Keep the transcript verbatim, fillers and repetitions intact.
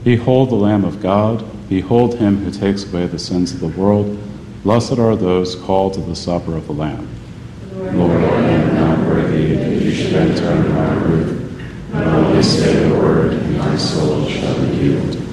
Behold the Lamb of God. Behold him who takes away the sins of the world. Blessed are those called to the supper of the Lamb. Lord, I am not worthy that you should enter under my roof, but only say a word, and my soul shall be healed.